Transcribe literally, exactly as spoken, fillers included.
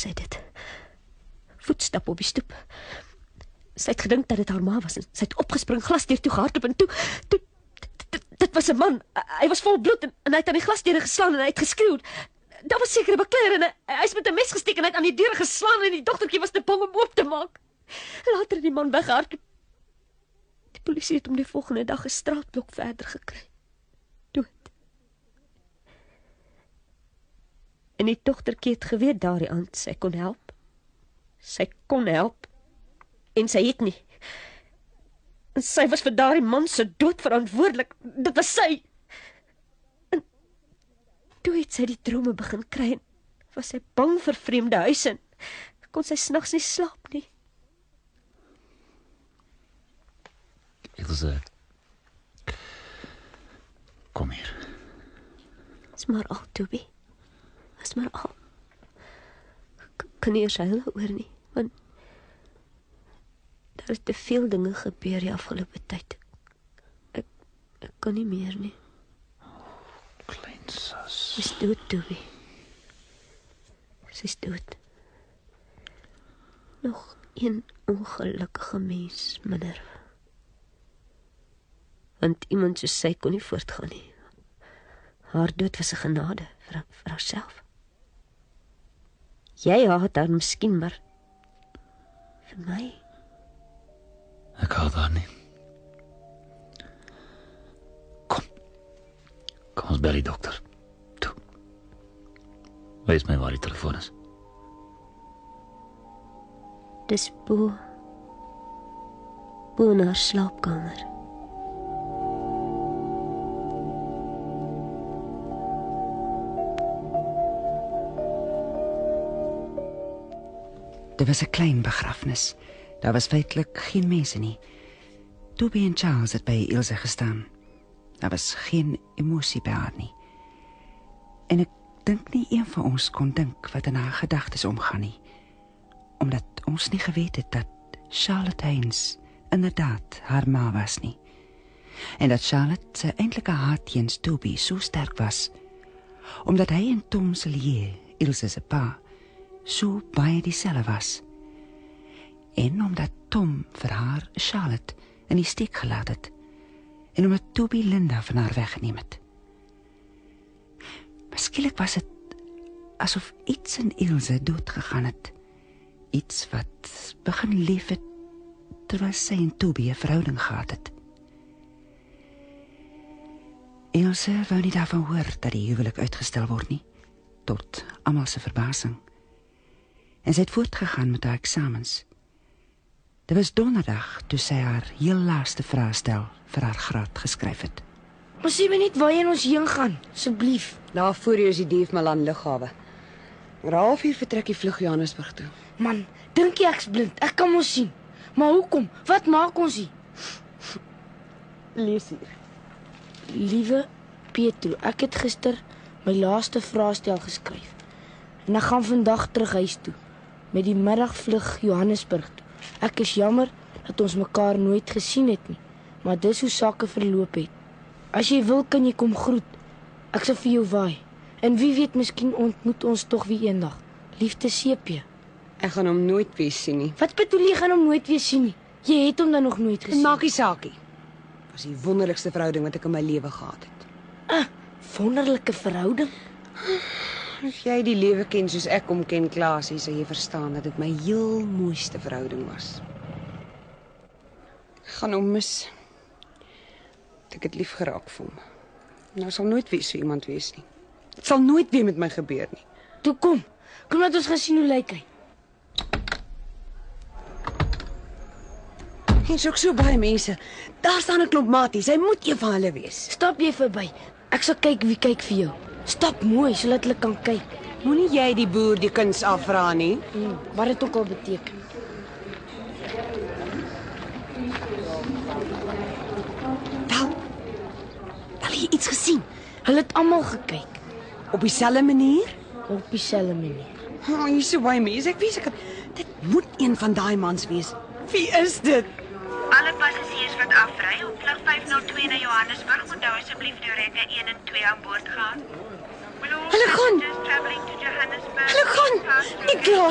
sy dit. Voetstap op die stoep. Sy het gedink dat dit haar ma was en sy het opgespring, glasdeur toe gehardloop en toe, toe dit, dit was 'n man. Hy was vol bloed en, en hy het aan die glasdeure geslaan en hy het geskreeu. Daar was seker 'n bekleier en hy, hy is met 'n mes gesteek en hy het aan die deur geslaan en die dogtertjie was te bang om oop te maak. Later het die man weggehardloop. Die polisie het hom die volgende dag 'n straatblok verder gekry. Dood. En die dogtertjie het geweet daardie aand sy kon help. Sy kon help. En sy het nie. En sy was vir daardie man se dood verantwoordelik. Dit was sy. En toe het sy die drome begin kry en was sy bang vir vreemde huise en kon sy snags nie slaap nie. Ilse, kom hier. Is maar al, Toby. Is maar al. Ek kan nie eers huil oor nie, want daar is te veel dinge gebeur die afgelope tyd. Ek, ek kan nie meer nie. Klein sus. Sy's dood, Toby. Sy's dood. Nog een ongelukkige mens minder. Want iemand soos sy kon nie voortgaan nie. Haar dood was 'n genade vir, vir haarself. Jy haat haar miskien, maar vir my... Ek haat haar nie. Kom. Kom ons bel die dokter. Toe. Wees my waar die telefoon is. Dis bo. Bo in haar slaapkamer. Dit was 'n klein begrafnis. Daar was feitelik geen mense nie. Toby en Charles het by Ilse gestaan. Daar was geen emosie by haar nie. En ek dink nie een van ons kon dink wat in haar gedagtes omgaan nie. Omdat ons nie geweet het dat Charlotte Haynes inderdaad haar ma was nie. En dat Charlotte sy eintlike haat teens Toby so sterk was, omdat hy en Tom Cellier, Ilse se pa, so baie dieselfde was. En omdat Tom vir haar Charlotte in die steek gelaat het, en omdat Toby Linda van haar weggeneem het. Maar skielik was het asof iets in Ilse doodgegaan het. Iets wat begin leef het terwyl sy en Toby 'n verhouding gehad het. Ilse wou nie daarvan hoor dat die huwelik uitgestel word nie, tot almal se verbasing. En sy het voortgegaan met haar eksamens. Dit was donderdag toe sy haar heel laaste vraestel vir haar graad geskryf het. Maar sê my net waarheen ons heen gaan, asseblief. Daar voor jou is die Dief Malan lughawe. Oor half uur vertrek die vlug Johannesburg toe. Man, dink jy ek's blind? Ek kan mos sien. Maar hoekom? Wat maak ons hier? Lees hier. Liewe Petro, ek het gister my laaste vraestel geskryf. En ek gaan vandag terug huis toe met die middagvlug Johannesburg toe. Ek is jammer dat ons mekaar nooit gesien het nie, maar dis hoe sake verloop het. As jy wil, kan jy kom groet. Ek sal vir jou waai. En wie weet, miskien ontmoet ons tog weer eendag. Liefde Sepie. Ek gaan hom nooit weer sien nie. Wat bedoel jy gaan hom nooit weer sien nie? Jy het hom dan nog nooit gesien. Maak nie saakie. Was die wonderlikste verhouding wat ek in my lewe gehad het. Ah, wonderlike verhouding. As jy die lewe ken soos ek hom ken, Klaasie, sal jy verstaan dat dit my heel mooiste verhouding was. Ek gaan hom mis. Ek het lief geraak vir hom. Nou sal nooit weer so iemand wees nie. Dit sal nooit weer met my gebeur nie. Toe kom. Kom laat ons gaan sien hoe lyk hy. Hier is ook so baie mense. Daar staan 'n klomp maties. Hy moet een van hulle wees. Stap jy verby. Ek sal kyk wie kyk vir jou. Stap mooi sodat hulle kan kyk. Moenie jy die boer die kuns afvra nie. Hmm, wat dit ook al beteken. Wel. Wel jy iets gesien? Hulle het almal gekyk Op dieselfde manier? op dieselfde manier. Oh, hier is so baie mense. Ek weet ek dit moet een van daai mans wees. Wie is dit? Alle passasiers wat afry op vlug vyf nul twee na Johannesburg moet nou asseblief Dorette een en twee aan boord gaan. Hulle gaan. Traveling to Johannesburg. Hulle gaan. Nie klaar.